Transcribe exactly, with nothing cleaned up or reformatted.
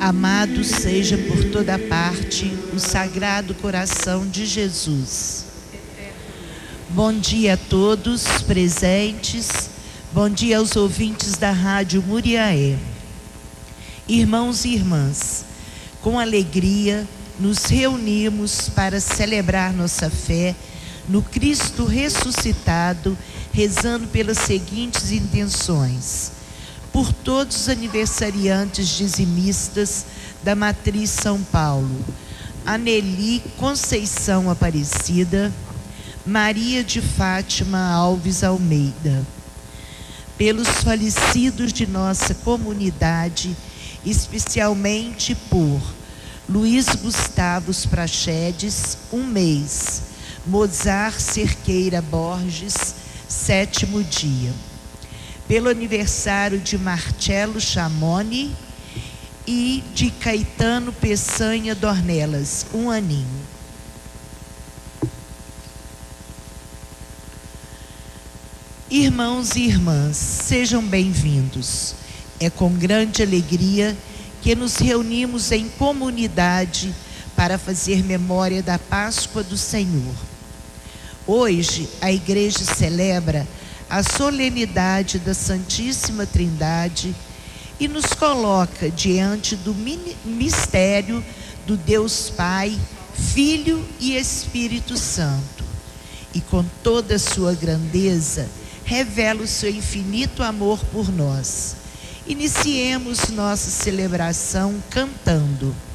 Amado seja por toda parte o Sagrado Coração de Jesus. Bom dia a todos presentes, bom dia aos ouvintes da Rádio Muriaé. Irmãos e irmãs, com alegria nos reunimos para celebrar nossa fé no Cristo ressuscitado, rezando pelas seguintes intenções: por todos os aniversariantes dizimistas da Matriz São Paulo, Aneli Conceição Aparecida, Maria de Fátima Alves Almeida, pelos falecidos de nossa comunidade, especialmente por Luiz Gustavo Prachedes, um mês, Mozart Cerqueira Borges, sétimo dia, pelo aniversário de Marcelo Chamoni e de Caetano Peçanha Dornelas, um aninho. Irmãos e irmãs, sejam bem-vindos. É com grande alegria que nos reunimos em comunidade para fazer memória da Páscoa do Senhor. Hoje, a Igreja celebra a solenidade da Santíssima Trindade e nos coloca diante do mistério do Deus Pai, Filho e Espírito Santo. E com toda a sua grandeza, revela o seu infinito amor por nós. Iniciemos nossa celebração cantando: